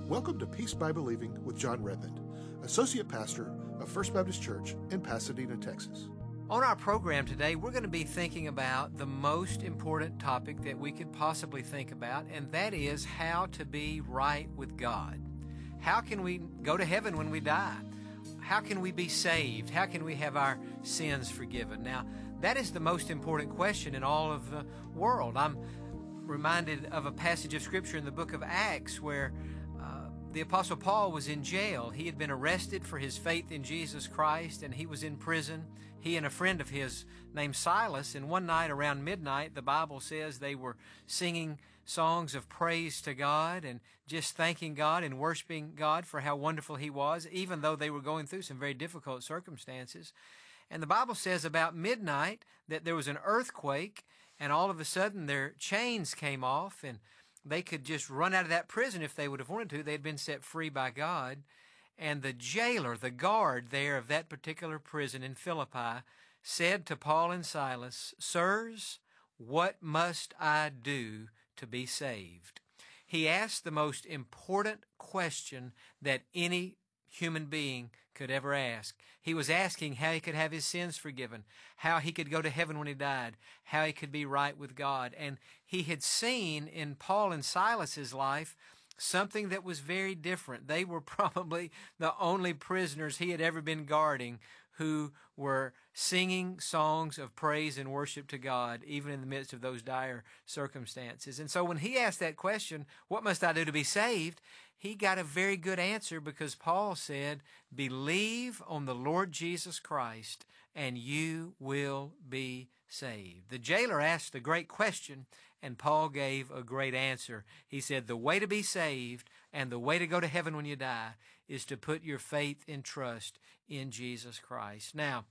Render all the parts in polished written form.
Welcome to Peace by Believing with John Redmond, Associate Pastor of First Baptist Church in Pasadena, Texas. On our program today, we're going to be thinking about the most important topic that we could possibly think about, and that is how to be right with God. How can we go to heaven when we die? How can we be saved? How can we have our sins forgiven? Now, that is the most important question in all of the world. I'm reminded of a passage of Scripture in the book of Acts where the Apostle Paul was in jail. He had been arrested for his faith in Jesus Christ, and he was in prison. He and a friend of his named Silas, and one night around midnight, the Bible says they were singing songs of praise to God and just thanking God and worshiping God for how wonderful He was, even though they were going through some very difficult circumstances. And the Bible says about midnight that there was an earthquake, and all of a sudden their chains came off, and they could just run out of that prison if they would have wanted to. They had been set free by God. And the jailer, the guard there of that particular prison in Philippi, said to Paul and Silas, "Sirs, what must I do to be saved?" He asked the most important question that any human being could ever ask. He was asking how he could have his sins forgiven, how he could go to heaven when he died, how he could be right with God. And he had seen in Paul and Silas's life something that was very different. They were probably the only prisoners he had ever been guarding who were singing songs of praise and worship to God, even in the midst of those dire circumstances. And so when he asked that question, what must I do to be saved? He got a very good answer, because Paul said, believe on the Lord Jesus Christ and you will be saved. The jailer asked a great question, and Paul gave a great answer. He said, the way to be saved and the way to go to heaven when you die is to put your faith and trust in Jesus Christ. Now,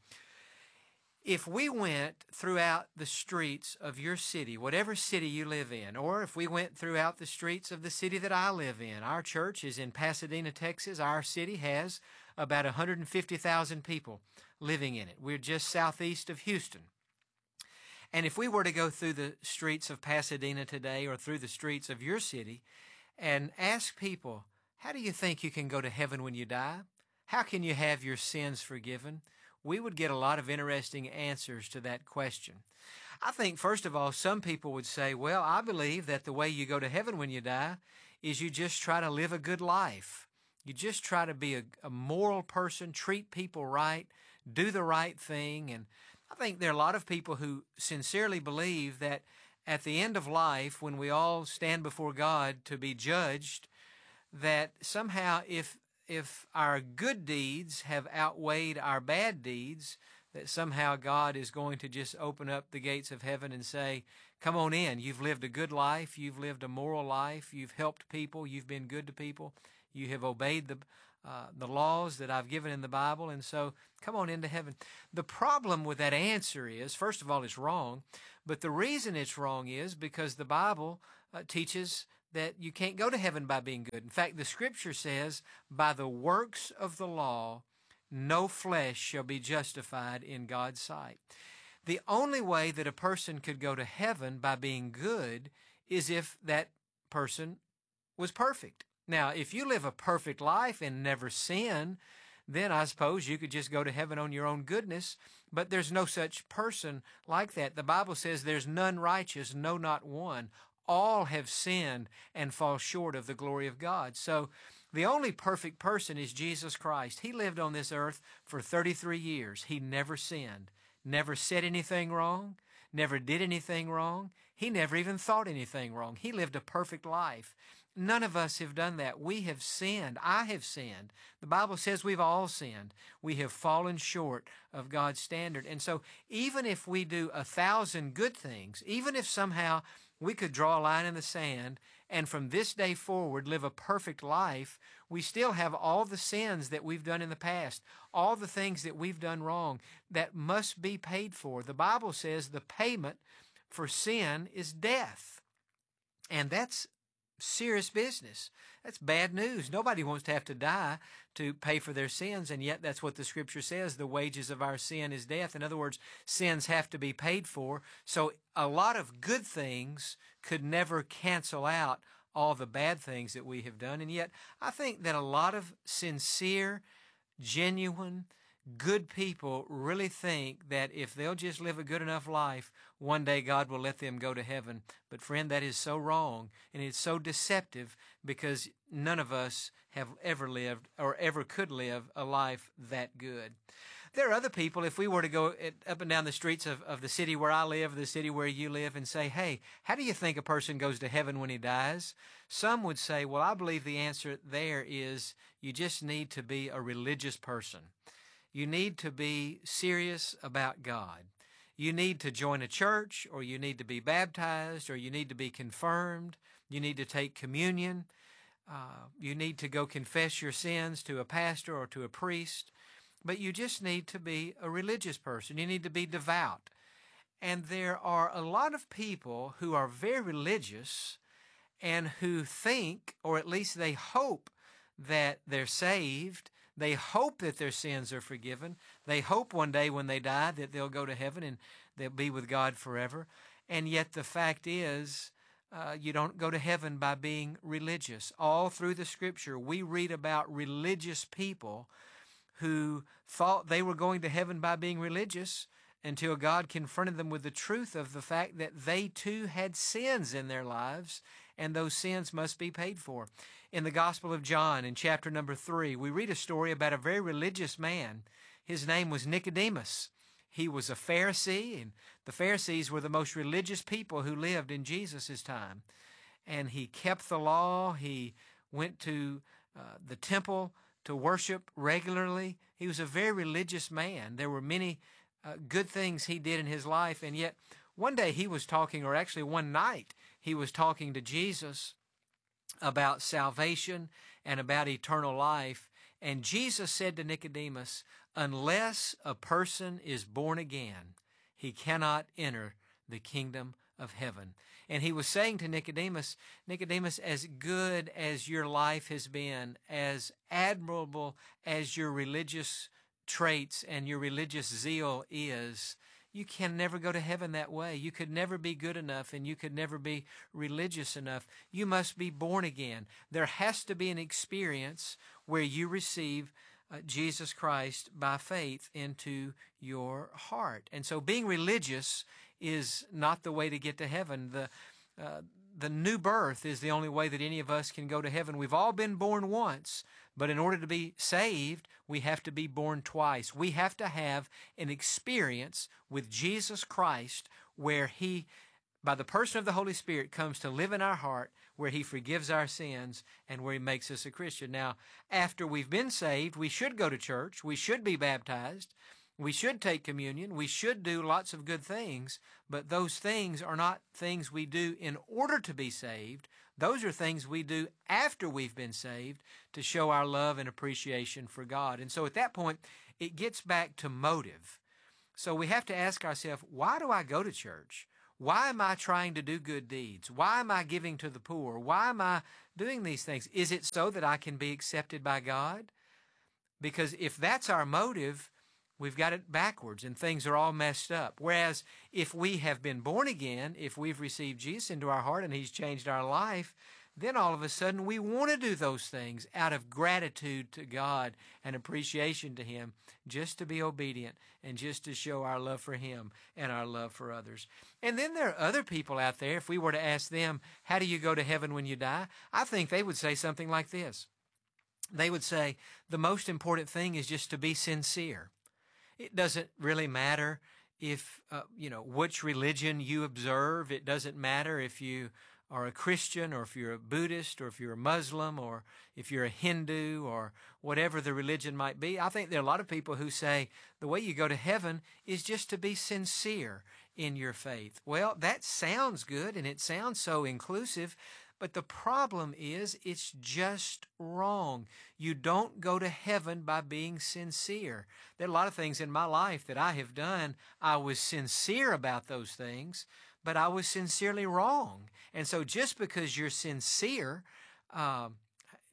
if we went throughout the streets of your city, whatever city you live in, or if we went throughout the streets of the city that I live in, our church is in Pasadena, Texas. Our city has about 150,000 people living in it. We're just southeast of Houston. And if we were to go through the streets of Pasadena today or through the streets of your city and ask people, how do you think you can go to heaven when you die? How can you have your sins forgiven? We would get a lot of interesting answers to that question. I think, first of all, some people would say, well, I believe that the way you go to heaven when you die is you just try to live a good life. You just try to be a moral person, treat people right, do the right thing. And I think there are a lot of people who sincerely believe that at the end of life, when we all stand before God to be judged, that somehow if our good deeds have outweighed our bad deeds, that somehow God is going to just open up the gates of heaven and say, come on in. You've lived a good life. You've lived a moral life. You've helped people. You've been good to people. You have obeyed the laws that I've given in the Bible, and so come on into heaven. The problem with that answer is, first of all, it's wrong, but the reason it's wrong is because the Bible teaches that you can't go to heaven by being good. In fact, the Scripture says, by the works of the law, no flesh shall be justified in God's sight. The only way that a person could go to heaven by being good is if that person was perfect. Now, if you live a perfect life and never sin, then I suppose you could just go to heaven on your own goodness, but there's no such person like that. The Bible says there's none righteous, no, not one. All have sinned and fall short of the glory of God. So the only perfect person is Jesus Christ. He lived on this earth for 33 years. He never sinned, never said anything wrong, never did anything wrong. He never even thought anything wrong. He lived a perfect life. None of us have done that. We have sinned. I have sinned. The Bible says we've all sinned. We have fallen short of God's standard. And so even if we do 1,000 good things, even if somehow we could draw a line in the sand and from this day forward live a perfect life, we still have all the sins that we've done in the past, all the things that we've done wrong that must be paid for. The Bible says the payment for sin is death. And that's serious business. That's bad news. Nobody wants to have to die to pay for their sins, and yet that's what the Scripture says. The wages of our sin is death. In other words, sins have to be paid for. So a lot of good things could never cancel out all the bad things that we have done. And yet, I think that a lot of sincere, genuine, good people really think that if they'll just live a good enough life, one day God will let them go to heaven. But friend, that is so wrong, and it's so deceptive, because none of us have ever lived or ever could live a life that good. There are other people, if we were to go up and down the streets of the city where I live, the city where you live, and say, hey, how do you think a person goes to heaven when he dies? Some would say, well, I believe the answer there is you just need to be a religious person. You need to be serious about God. You need to join a church, or you need to be baptized, or you need to be confirmed. You need to take communion. You need to go confess your sins to a pastor or to a priest. But you just need to be a religious person. You need to be devout. And there are a lot of people who are very religious and who think, or at least they hope, that they're saved. They hope that their sins are forgiven. They hope one day when they die that they'll go to heaven and they'll be with God forever. And yet the fact is, you don't go to heaven by being religious. All through the Scripture, we read about religious people who thought they were going to heaven by being religious until God confronted them with the truth of the fact that they too had sins in their lives, and those sins must be paid for. In the Gospel of John, in chapter number 3, we read a story about a very religious man. His name was Nicodemus. He was a Pharisee, and the Pharisees were the most religious people who lived in Jesus' time. And he kept the law. He went to the temple to worship regularly. He was a very religious man. There were many good things he did in his life, and yet one day he was talking, or actually one night, he was talking to Jesus about salvation and about eternal life. And Jesus said to Nicodemus, unless a person is born again, he cannot enter the kingdom of heaven. And he was saying to Nicodemus, Nicodemus, as good as your life has been, as admirable as your religious traits and your religious zeal is, you can never go to heaven that way. You could never be good enough, and you could never be religious enough. You must be born again. There has to be an experience where you receive Jesus Christ by faith into your heart. And so being religious is not the way to get to heaven. The new birth is the only way that any of us can go to heaven. We've all been born once, but in order to be saved, we have to be born twice. We have to have an experience with Jesus Christ where He, by the person of the Holy Spirit, comes to live in our heart, where He forgives our sins and where He makes us a Christian. Now, after we've been saved, we should go to church. We should be baptized. We should take communion. We should do lots of good things, but those things are not things we do in order to be saved. Those are things we do after we've been saved to show our love and appreciation for God. And so at that point, it gets back to motive. So we have to ask ourselves, why do I go to church? Why am I trying to do good deeds? Why am I giving to the poor? Why am I doing these things? Is it so that I can be accepted by God? Because if that's our motive, we've got it backwards and things are all messed up. Whereas if we have been born again, if we've received Jesus into our heart and He's changed our life, then all of a sudden we want to do those things out of gratitude to God and appreciation to Him, just to be obedient and just to show our love for Him and our love for others. And then there are other people out there, if we were to ask them, how do you go to heaven when you die? I think they would say something like this. They would say, the most important thing is just to be sincere. It doesn't really matter if, which religion you observe. It doesn't matter if you are a Christian or if you're a Buddhist or if you're a Muslim or if you're a Hindu or whatever the religion might be. I think there are a lot of people who say the way you go to heaven is just to be sincere in your faith. Well, that sounds good and it sounds so inclusive, but the problem is it's just wrong. You don't go to heaven by being sincere. There are a lot of things in my life that I have done. I was sincere about those things, but I was sincerely wrong. And so just because you're sincere,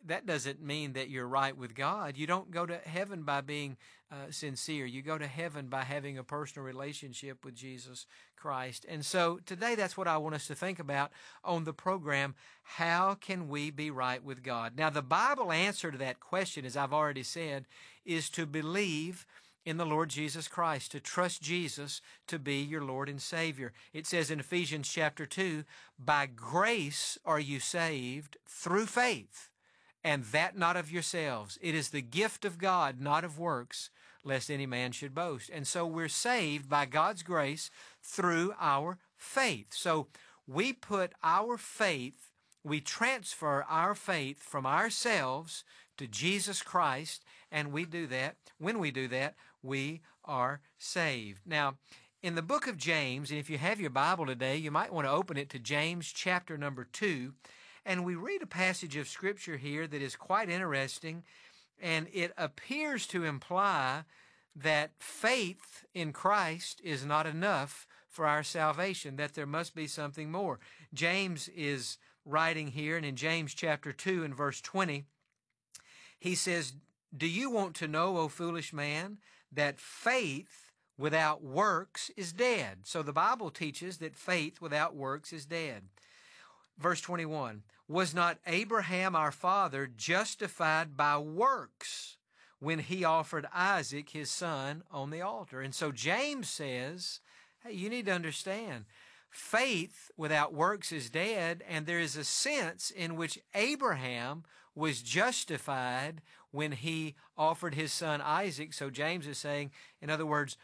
that doesn't mean that you're right with God. You don't go to heaven by being sincere. You go to heaven by having a personal relationship with Jesus Christ. And so today that's what I want us to think about on the program. How can we be right with God? Now, the Bible answer to that question, as I've already said, is to believe in the Lord Jesus Christ, to trust Jesus to be your Lord and Savior. It says in Ephesians chapter 2, by grace are you saved through faith, and that not of yourselves. It is the gift of God, not of works, lest any man should boast. And so we're saved by God's grace through our faith. So we put our faith, we transfer our faith from ourselves to Jesus Christ, and we do that. When we do that, we are saved. Now, in the book of James, and if you have your Bible today, you might want to open it to James chapter number 2, and we read a passage of Scripture here that is quite interesting, and it appears to imply that faith in Christ is not enough for our salvation, that there must be something more. James is writing here, and in James chapter 2 and verse 20, he says, do you want to know, O foolish man, that faith without works is dead? So the Bible teaches that faith without works is dead. Verse 21, was not Abraham our father justified by works when he offered Isaac his son on the altar? And so James says, hey, you need to understand, faith without works is dead, and there is a sense in which Abraham was justified when he offered his son Isaac. So James is saying, in other words,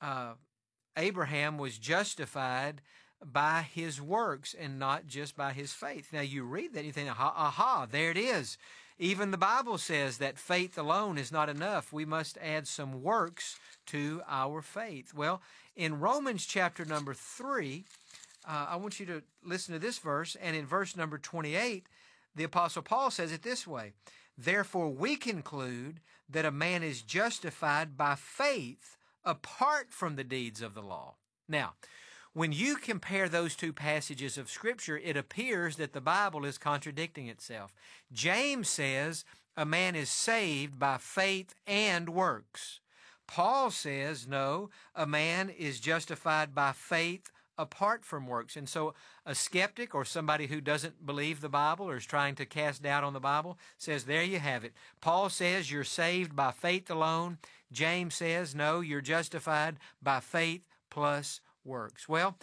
Abraham was justified by his works and not just by his faith. Now you read that and you think, aha, there it is. Even the Bible says that faith alone is not enough. We must add some works to our faith. Well, in Romans chapter number 3, I want you to listen to this verse, and in verse number 28, the Apostle Paul says it this way, therefore we conclude that a man is justified by faith apart from the deeds of the law. Now, when you compare those two passages of Scripture, it appears that the Bible is contradicting itself. James says a man is saved by faith and works. Paul says, no, a man is justified by faith apart from works. And so a skeptic or somebody who doesn't believe the Bible or is trying to cast doubt on the Bible says, there you have it. Paul says you're saved by faith alone. James says, no, you're justified by faith plus works. Well,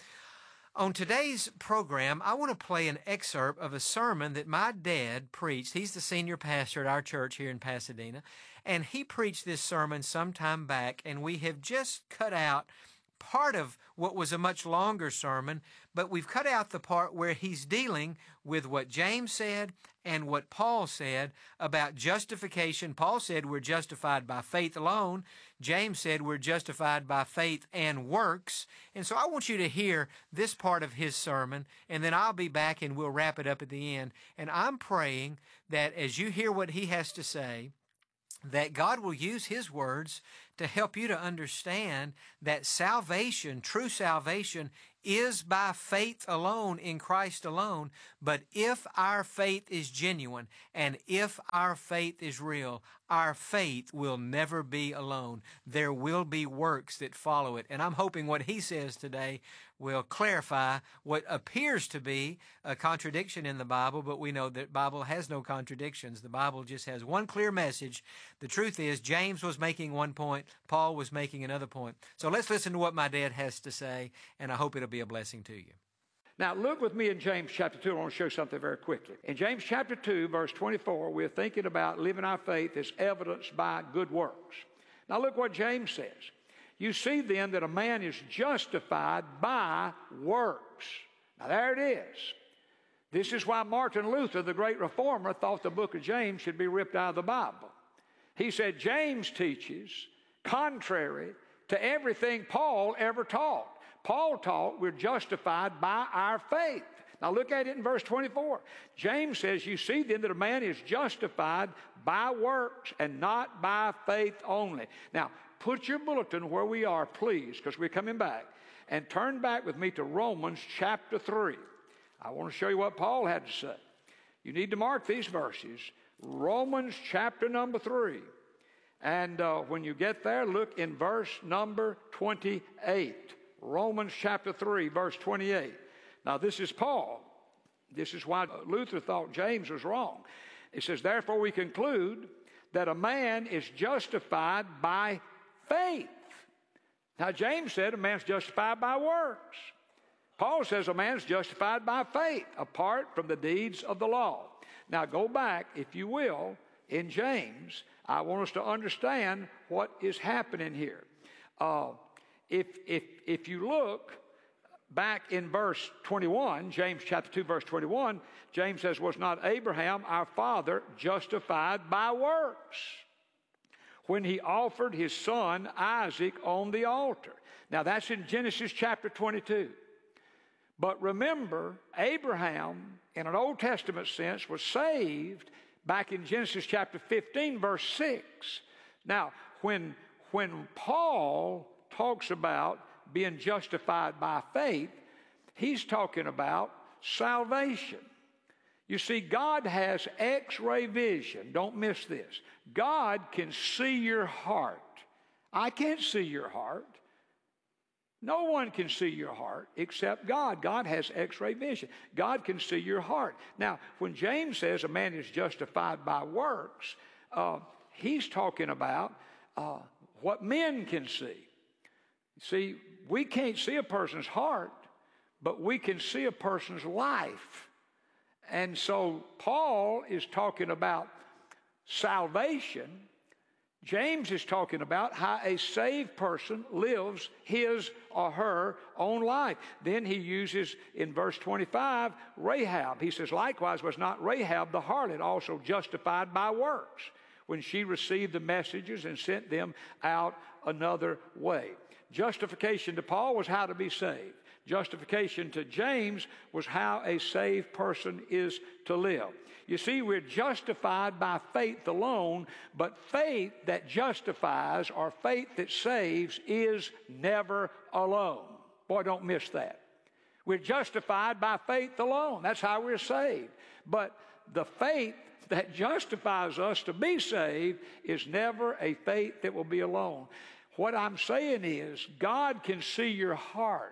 on today's program, I want to play an excerpt of a sermon that my dad preached. He's the senior pastor at our church here in Pasadena, and he preached this sermon some time back, and we have just cut out part of what was a much longer sermon, but we've cut out the part where he's dealing with what James said and what Paul said about justification. Paul said we're justified by faith alone. James said we're justified by faith and works. And so I want you to hear this part of his sermon, and then I'll be back and we'll wrap it up at the end. And I'm praying that as you hear what he has to say, that God will use his words to help you to understand that salvation, true salvation, is by faith alone in Christ alone. But if our faith is genuine and if our faith is real, our faith will never be alone. There will be works that follow it. And I'm hoping what he says today will clarify what appears to be a contradiction in the Bible, but we know that the Bible has no contradictions. The Bible just has one clear message. The truth is, James was making one point, Paul was making another point. So let's listen to what my dad has to say, and I hope it'll be a blessing to you. Now, look with me in James chapter 2. I want to show you something very quickly. In James chapter 2, verse 24, we're thinking about living our faith as evidenced by good works. Now, look what James says. You see then that a man is justified by works. Now, there it is. This is why Martin Luther, the great reformer, thought the book of James should be ripped out of the Bible. He said James teaches contrary to everything Paul ever taught. Paul taught we're justified by our faith. Now look at it in verse 24. James says, you see then that a man is justified by works and not by faith only. Now, put your bulletin where we are, please, because we're coming back. And turn back with me to Romans chapter 3. I want to show you what Paul had to say. You need to mark these verses. Romans chapter number 3. And when you get there, look in verse number 28. Romans chapter 3, verse 28. Now, this is Paul. This is why Luther thought James was wrong. He says, therefore we conclude that a man is justified by faith. Now, James said a man's justified by works. Paul says a man's justified by faith, apart from the deeds of the law. Now, go back, if you will, in James. I want us to understand what is happening here. If you look back in verse 21, James chapter 2, verse 21, James says, was not Abraham, our father, justified by works when he offered his son Isaac on the altar? Now, that's in Genesis chapter 22. But remember, Abraham, in an Old Testament sense, was saved back in Genesis chapter 15, verse 6. Now, when Paul talks about being justified by faith, he's talking about salvation. You see, God has X-ray vision. Don't miss this. God can see your heart. I can't see your heart. No one can see your heart except God. God has X-ray vision. God can see your heart. Now, when James says a man is justified by works, he's talking about what men can see. See, we can't see a person's heart, but we can see a person's life. And so Paul is talking about salvation. James is talking about how a saved person lives his or her own life. Then he uses, in verse 25, Rahab. He says, likewise was not Rahab the harlot also justified by works when she received the messages and sent them out another way? Justification to Paul was how to be saved. Justification to James was how a saved person is to live. You see, we're justified by faith alone, but faith that justifies or faith that saves is never alone. Boy, don't miss that. We're justified by faith alone. That's how we're saved. But the faith that justifies us to be saved is never a faith that will be alone. What I'm saying is, God can see your heart.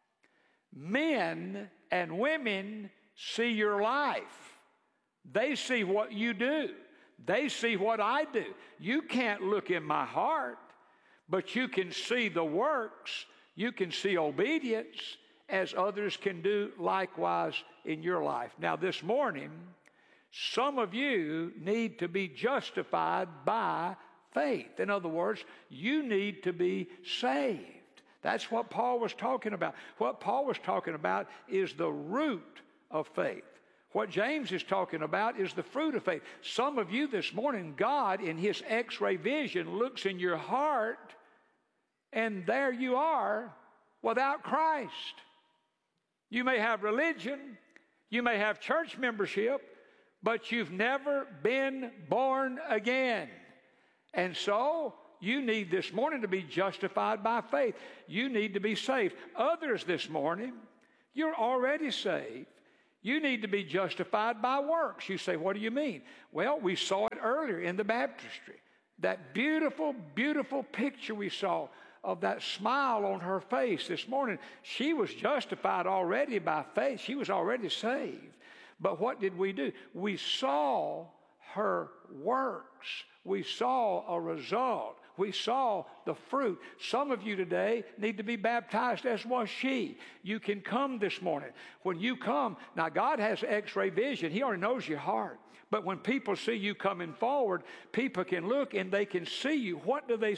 Men and women see your life. They see what you do. They see what I do. You can't look in my heart, but you can see the works. You can see obedience as others can do likewise in your life. Now, this morning, some of you need to be justified by faith. In other words, you need to be saved. That's what Paul was talking about. What Paul was talking about is the root of faith. What James is talking about is the fruit of faith. Some of you this morning, God in his X-ray vision looks in your heart, and there you are without Christ. You may have religion, you may have church membership, but you've never been born again. And so you need this morning to be justified by faith. You need to be saved. Others this morning, you're already saved. You need to be justified by works. You say, what do you mean? Well, we saw it earlier in the baptistry. That beautiful, beautiful picture we saw of that smile on her face this morning. She was justified already by faith. She was already saved. But what did we do? We saw her works. We saw a result. We saw the fruit. Some of you today need to be baptized as was she. You can come this morning. When you come, now God has X-ray vision. He already knows your heart. But when people see you coming forward, people can look and they can see you. What do they